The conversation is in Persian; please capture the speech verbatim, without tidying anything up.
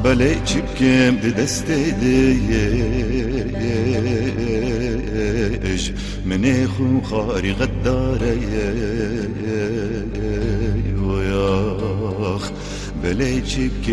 بله چبکم ده دسته دیش منی خو خاری غداره ویاخ بله چبکم